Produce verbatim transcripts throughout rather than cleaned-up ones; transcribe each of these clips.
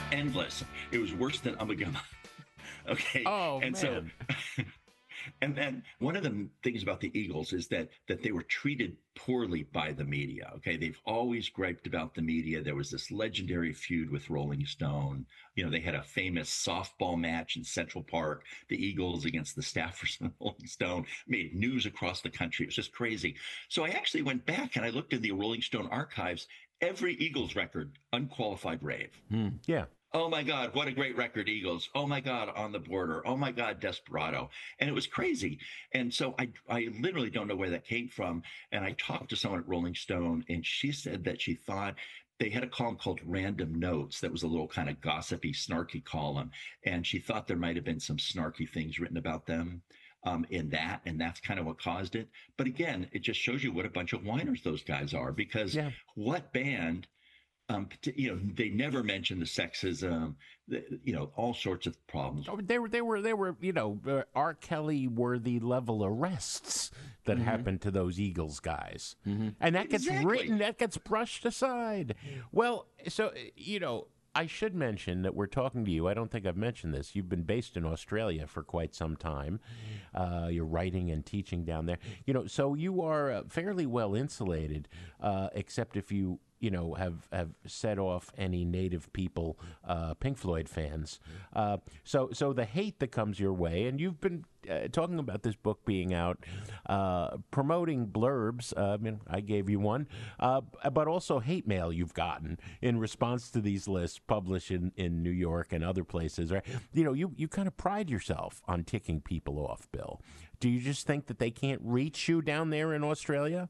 endless. It was worse than Ummagumma. Okay. Oh, and man. so and then one of the things about the Eagles is that that they were treated poorly by the media. Okay, they've always griped about the media. There was this legendary feud with Rolling Stone. You know, they had a famous softball match in Central Park, the Eagles against the staffers from Rolling Stone, made news across the country. It was just crazy. So I actually went back and I looked in the Rolling Stone archives. Every Eagles record, unqualified rave. Hmm. Yeah. Oh my God, what a great record, Eagles. Oh my God, On the Border. Oh my God, Desperado. And it was crazy. And so I I literally don't know where that came from. And I talked to someone at Rolling Stone, and she said that she thought they had a column called Random Notes that was a little kind of gossipy, snarky column. And she thought there might have been some snarky things written about them um, in that. And that's kind of what caused it. But again, it just shows you what a bunch of whiners those guys are, because Yeah. what band Um, you know, they never mention the sexism, the, you know, all sorts of problems. Oh, they were, they were, they were, you know, uh, R. Kelly worthy level arrests that Mm-hmm. happened to those Eagles guys, mm-hmm. and that gets Exactly. written, that gets brushed aside. Well, so you know, I should mention that we're talking to you. I don't think I've mentioned this. You've been based in Australia for quite some time. Uh, you're writing and teaching down there. You know, so you are uh, fairly well insulated, uh, except if you. you know, have, have set off any native people, uh, Pink Floyd fans. Uh, so so the hate that comes your way, and you've been uh, talking about this book being out, uh, promoting blurbs. Uh, I mean, I gave you one, uh, but also hate mail you've gotten in response to these lists published in, in New York and other places. Right? You know, you, you kind of pride yourself on ticking people off, Bill. Do you just think that they can't reach you down there in Australia?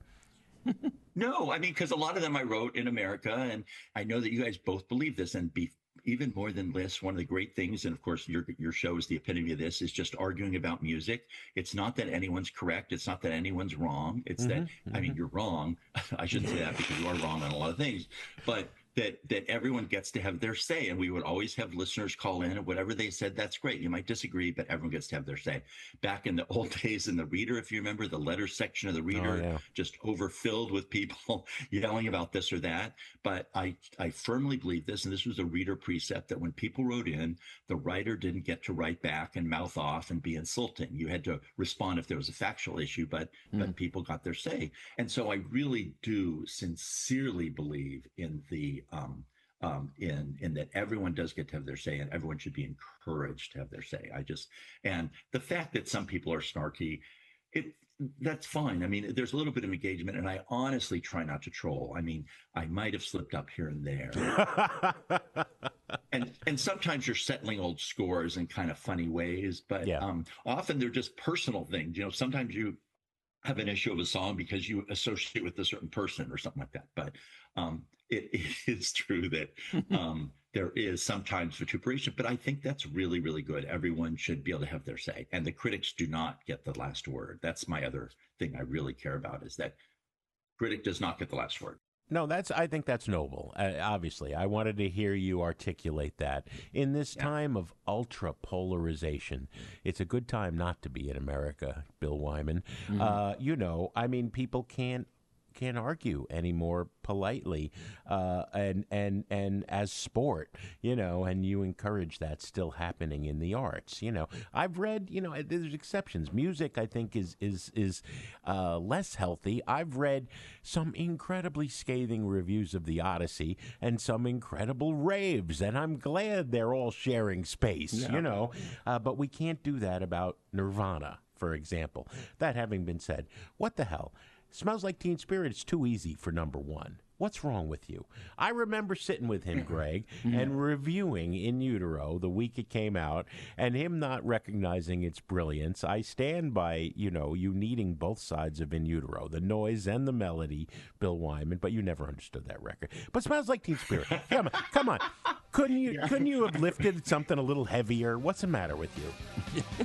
No, I mean, because a lot of them I wrote in America, and I know that you guys both believe this, and be even more than lists. One of the great things, and of course your your show is the epitome of this, is just arguing about music. It's not that anyone's correct. It's not that anyone's wrong. It's Mm-hmm, that, mm-hmm. I mean, you're wrong. I shouldn't say that because you are wrong on a lot of things, but that that everyone gets to have their say. And we would always have listeners call in, and whatever they said, that's great. You might disagree, but everyone gets to have their say. Back in the old days in the Reader, if you remember, the letter section of the Reader, Oh, yeah. just overfilled with people yelling about this or that. But I, I firmly believe this, and this was a Reader precept, that when people wrote in, the writer didn't get to write back and mouth off and be insulting. You had to respond if there was a factual issue, but mm. but people got their say. And so I really do sincerely believe in the um, um, in in that everyone does get to have their say, and everyone should be encouraged to have their say. I just and the fact that some people are snarky, it that's fine. I mean, there's a little bit of engagement, and I honestly try not to troll. I mean, I might have slipped up here and there. and and sometimes you're settling old scores in kind of funny ways, but yeah. um, often they're just personal things. You know, sometimes you have an issue of a song because you associate with a certain person or something like that. But um, it, it is true that um, there is sometimes vituperation, but I think that's really, really good. Everyone should be able to have their say, and the critics do not get the last word. That's my other thing I really care about, is that critic does not get the last word. No, that's. I think that's noble. Uh, obviously, I wanted to hear you articulate that. In this yeah. time of ultra polarization, it's a good time not to be in America, Bill Wyman. Mm-hmm. Uh, you know, I mean, people can't can't argue anymore politely, uh, and and and as sport, you know, and you encourage that still happening in the arts. You know, I've read, you know, there's exceptions. Music, I think, is is is uh, less healthy. I've read some incredibly scathing reviews of the Odyssey and some incredible raves, and I'm glad they're all sharing space. Yeah. You know, uh, but we can't do that about Nirvana, for example. That having been said, what the hell? Smells Like Teen Spirit is too easy for number one. What's wrong with you? I remember sitting with him, Greg, and reviewing In Utero the week it came out, and him not recognizing its brilliance. I stand by, you know, you needing both sides of In Utero, the noise and the melody, Bill Wyman, but you never understood that record. But Smells Like Teen Spirit. Come on, come on. Couldn't you, yeah. couldn't you have lifted something a little heavier? What's the matter with you?